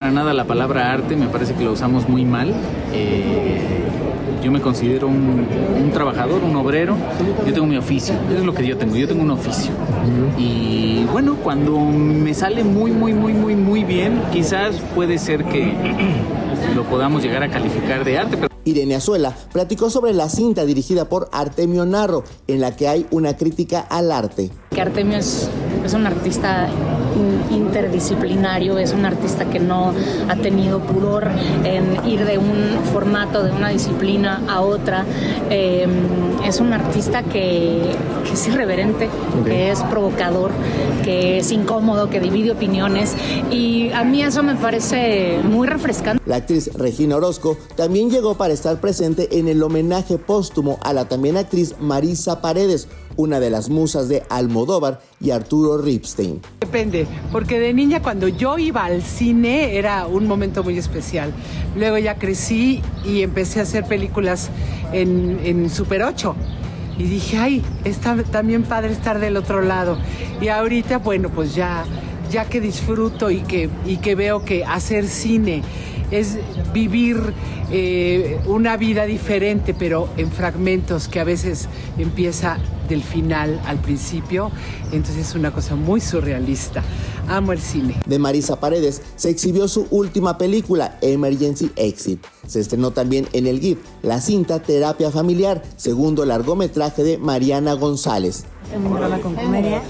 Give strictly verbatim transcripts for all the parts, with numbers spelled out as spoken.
para nada la palabra arte, me parece que lo usamos muy mal. Eh, yo me considero un, un trabajador, un obrero, yo tengo mi oficio, eso es lo que yo tengo, yo tengo un oficio. Y bueno, cuando me sale muy, muy, muy, muy, muy bien, quizás puede ser que lo podamos llegar a calificar de arte, pero Irene Azuela platicó sobre la cinta dirigida por Artemio Narro, en la que hay una crítica al arte. Que Artemio es, es un artista interdisciplinario, es un artista que no ha tenido pudor en ir de un formato, de una disciplina a otra. Eh, es un artista que, que es irreverente, okay. que es provocador, que es incómodo, que divide opiniones, y a mí eso me parece muy refrescante. La actriz Regina Orozco también llegó para estar presente en el homenaje póstumo a la también actriz Marisa Paredes, una de las musas de Almodóvar y Arturo Ripstein. Depende, porque de niña cuando yo iba al cine era un momento muy especial. Luego ya crecí y empecé a hacer películas en, en Super ocho. Y dije, ay, está también padre estar del otro lado. Y ahorita, bueno, pues ya, ya que disfruto y que, y que veo que hacer cine es vivir eh, una vida diferente, pero en fragmentos, que a veces empieza del final al principio, entonces es una cosa muy surrealista. Amo el cine. De Marisa Paredes se exhibió su última película, Emergency Exit. Se estrenó también en el G I F la cinta Terapia Familiar, segundo largometraje de Mariana González. Un drama con comedia.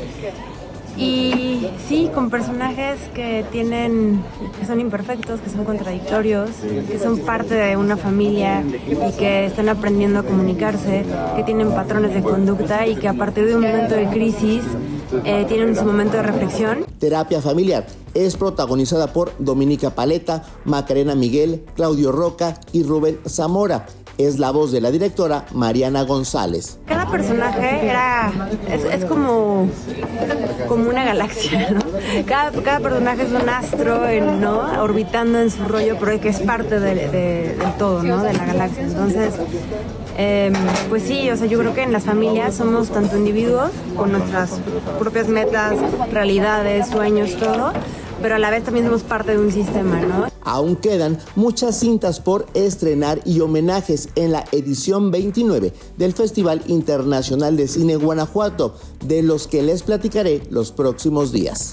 Y sí, con personajes que tienen, que son imperfectos, que son contradictorios, que son parte de una familia y que están aprendiendo a comunicarse, que tienen patrones de conducta y que a partir de un momento de crisis eh, tienen su momento de reflexión. Terapia Familiar es protagonizada por Dominica Paleta, Macarena Miguel, Claudio Roca y Rubén Zamora. Es la voz de la directora Mariana González. Cada personaje era es, es como, como una galaxia, ¿no? Cada, cada personaje es un astro, ¿no? Orbitando en su rollo, pero que es parte de, de, del todo, ¿no? De la galaxia. Entonces, eh, pues sí, o sea, yo creo que en las familias somos tanto individuos con nuestras propias metas, realidades, sueños, todo, pero a la vez también somos parte de un sistema, ¿no? Aún quedan muchas cintas por estrenar y homenajes en la edición veintinueve del Festival Internacional de Cine Guanajuato, de los que les platicaré los próximos días.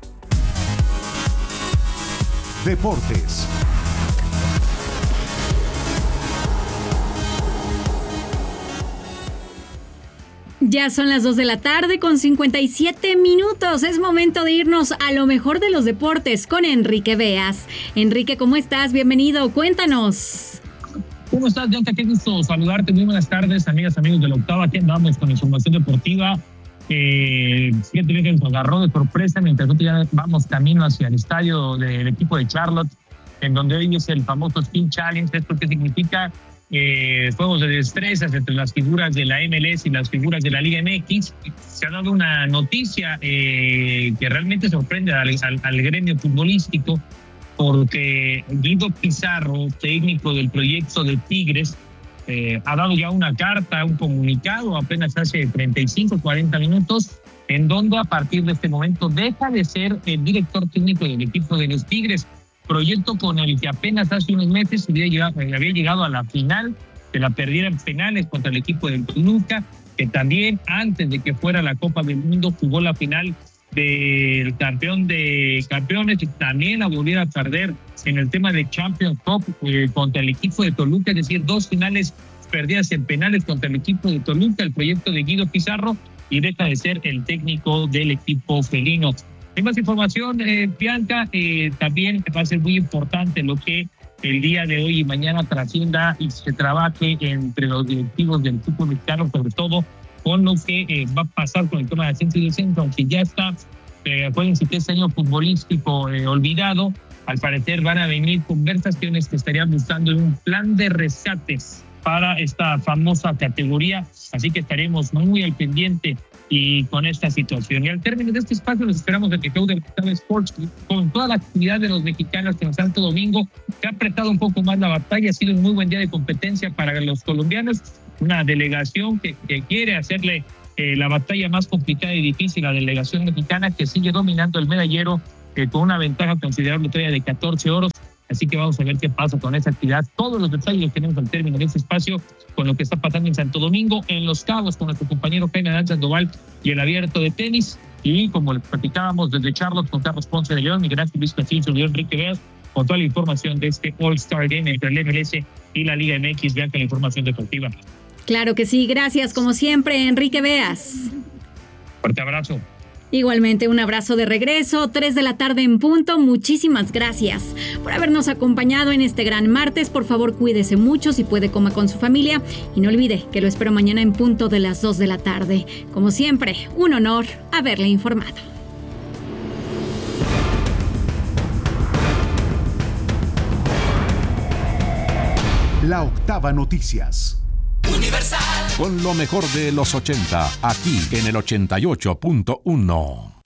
Deportes. Ya son las dos de la tarde con cincuenta y siete minutos. Es momento de irnos a lo mejor de los deportes con Enrique Beas. Enrique, ¿cómo estás? Bienvenido, cuéntanos. ¿Cómo estás, Bianca? Qué gusto saludarte. Muy buenas tardes, amigas, amigos de la octava. Aquí andamos con información deportiva. Eh, fíjate que nos agarró de sorpresa mientras nosotros ya vamos camino hacia el estadio del equipo de Charlotte, en donde hoy es el famoso Spin Challenge. ¿Esto qué significa? Eh, juegos de destrezas entre las figuras de la M L S y las figuras de la Liga M X. Se ha dado una noticia eh, que realmente sorprende al, al, al gremio futbolístico, porque Guido Pizarro, técnico del proyecto de Tigres, eh, ha dado ya una carta, un comunicado apenas hace treinta y cinco, cuarenta minutos, en donde a partir de este momento deja de ser el director técnico del equipo de los Tigres, proyecto con el que apenas hace unos meses había llegado, había llegado a la final, se la perdieron penales contra el equipo del Toluca, que también antes de que fuera la Copa del Mundo jugó la final del campeón de campeones y también la volviera a perder en el tema de Champions Cup eh, contra el equipo de Toluca, es decir, dos finales perdidas en penales contra el equipo de Toluca, el proyecto de Guido Pizarro, y deja de ser el técnico del equipo felino. Hay más información, eh, Bianca, eh, también va a ser muy importante lo que el día de hoy y mañana trascienda y se trabaje entre los directivos del fútbol mexicano, sobre todo con lo que eh, va a pasar con el tema de ascenso y descenso, aunque ya está, eh, acuérdense que este año futbolístico eh, olvidado, al parecer van a venir conversaciones que estarían buscando un plan de rescates para esta famosa categoría, así que estaremos muy al pendiente y con esta situación. Y al término de este espacio los esperamos en el show de Octava Sports con toda la actividad de los mexicanos en Santo Domingo, que ha apretado un poco más la batalla. Ha sido un muy buen día de competencia para los colombianos, una delegación que, que quiere hacerle eh, la batalla más complicada y difícil, la delegación mexicana, que sigue dominando el medallero eh, con una ventaja considerable todavía de catorce oros. Así que vamos a ver qué pasa con esa actividad. Todos los detalles los tenemos al término de este espacio con lo que está pasando en Santo Domingo, en Los Cabos, con nuestro compañero Jaime Adán Sandoval y el abierto de tenis. Y como le platicábamos desde Charlotte con Carlos Ponce de León, Miguel Ángel Luis Castillo y Enrique Veas, con toda la información de este All-Star Game entre el M L S y la Liga M X. Vean que la información deportiva. Claro que sí, gracias como siempre, Enrique Veas. Fuerte abrazo. Igualmente un abrazo de regreso, tres de la tarde en punto. Muchísimas gracias por habernos acompañado en este gran martes. Por favor, cuídese mucho, si puede coma con su familia y no olvide que lo espero mañana en punto de las dos de la tarde. Como siempre, un honor haberle informado. La Octava Noticias. Universal. Con lo mejor de los ochenta, aquí en el ochenta y ocho punto uno.